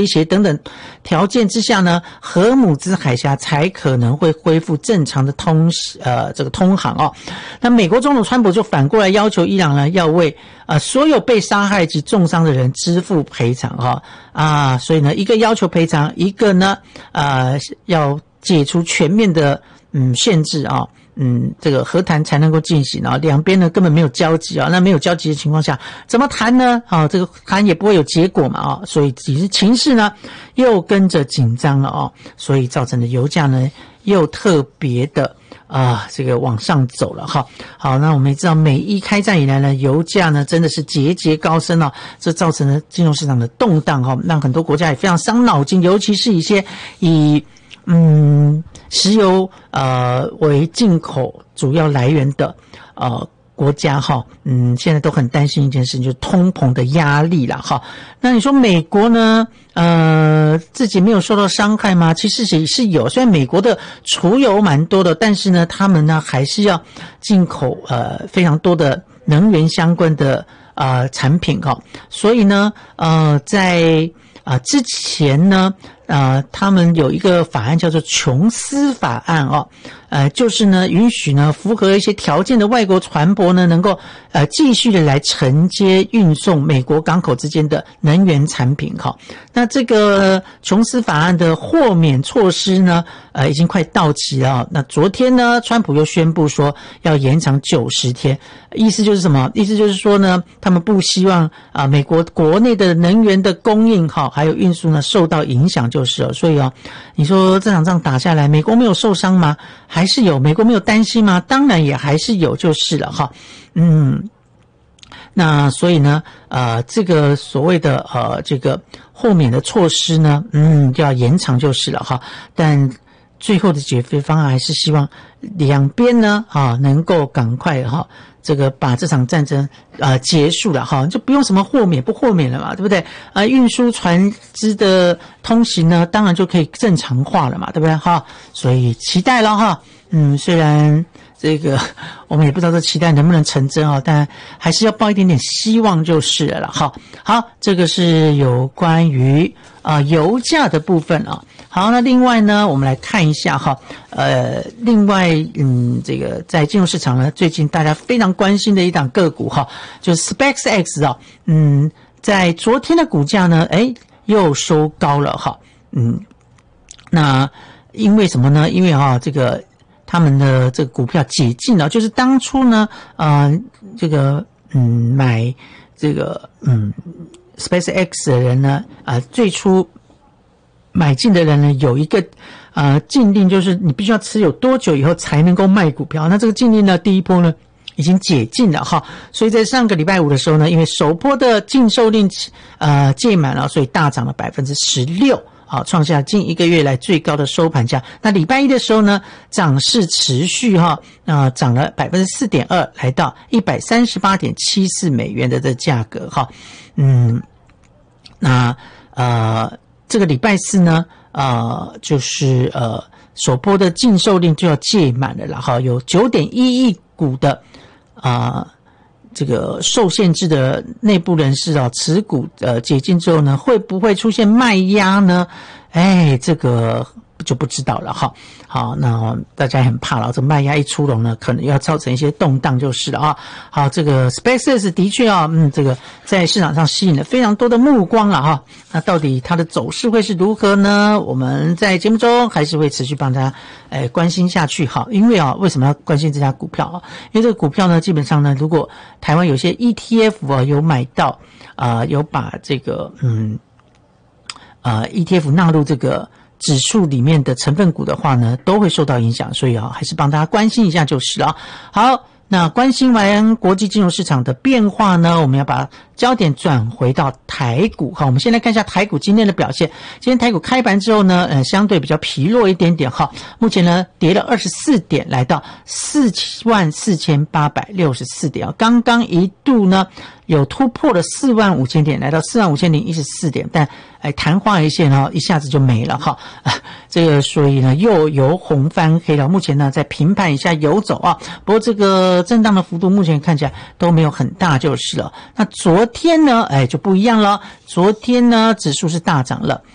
胁等等条件之下呢，荷姆兹海峡才可能会恢复正常的这个通航哦。那美国总统川普就反过来要求伊朗呢要为所有被杀害及重伤的人支付赔偿所以呢一个要求赔偿，一个呢要解除全面的限制这个和谈才能够进行两边呢根本没有交集那没有交集的情况下怎么谈呢这个谈也不会有结果嘛所以其实情势呢又跟着紧张了所以造成的油价呢又特别的这个往上走了好，那我们也知道美伊开战以来呢，油价呢真的是节节高升这造成了金融市场的动荡让很多国家也非常伤脑筋，尤其是一些以石油为进口主要来源的国家现在都很担心一件事情，就是通膨的压力啦那你说美国呢自己没有受到伤害吗？其实也是有，虽然美国的储油蛮多的，但是呢他们呢还是要进口非常多的能源相关的产品所以呢在之前呢他们有一个法案叫做琼斯法案就是呢允许呢符合一些条件的外国船舶呢能够继续的来承接运送美国港口之间的能源产品那这个琼斯法案的豁免措施呢已经快到期了那昨天呢川普又宣布说要延长90天，意思就是什么？意思就是说呢他们不希望美国国内的能源的供应还有运输呢受到影响就是了。所以你说这场仗打下来美国没有受伤吗？还是有。美国没有担心吗？当然也还是有就是了那所以呢这个所谓的这个豁免的措施呢就要延长就是了但最后的解决方案还是希望两边呢能够赶快这个把这场战争结束了就不用什么豁免不豁免了嘛，对不对？运输船只的通行呢当然就可以正常化了嘛，对不对所以期待了虽然这个我们也不知道这期待能不能成真但还是要抱一点点希望就是了好，这个是有关于油价的部分好，那另外呢我们来看一下另外这个在金融市场呢最近大家非常关心的一档个股就是 SpaceX 在昨天的股价呢又收高了那因为什么呢？因为这个他们的这个股票解禁了，就是当初呢这个买这个SpaceX 的人呢最初买进的人呢有一个禁令，就是你必须要持有多久以后才能够卖股票。那这个禁令呢第一波呢已经解禁了所以在上个礼拜五的时候呢，因为首波的禁售令届满了，所以大涨了 16%创下近一个月来最高的收盘价。那礼拜一的时候呢涨势持续涨了 4.2%， 来到 138.74 美元的这价格那这个礼拜四呢就是首波的禁售令就要届满了啦有 9.1 亿股的这个受限制的内部人士持股解禁之后呢会不会出现卖压呢？这个就不知道了好，那大家很怕了，这卖压一出笼呢可能要造成一些动荡就是了好，这个 SpaceX 的确这个在市场上吸引了非常多的目光了那到底它的走势会是如何呢？我们在节目中还是会持续帮大家关心下去因为为什么要关心这家股票因为这个股票呢基本上呢如果台湾有些 ETF 有买到有把这个ETF 纳入这个指数里面的成分股的话呢都会受到影响，所以还是帮大家关心一下就是了好，那关心完国际金融市场的变化呢，我们要把焦点转回到台股我们先来看一下台股今天的表现。今天台股开盘之后呢相对比较疲弱一点点目前呢跌了24点，来到 44,864 点刚刚一度呢有突破了45000点，来到45014点，但昙花一现一下子就没了这个所以呢又由红翻黑了，目前呢在平盘以下游走不过这个震荡的幅度目前看起来都没有很大就是了。那昨天呢就不一样了，昨天呢指数是大涨了